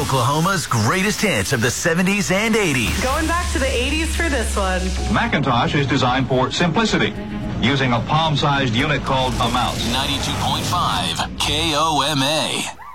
Oklahoma's greatest hits of the 70s and 80s. Going back to the 80s for this one. Macintosh is designed for simplicity, using a palm-sized unit called a mouse. 92.5 KOMA.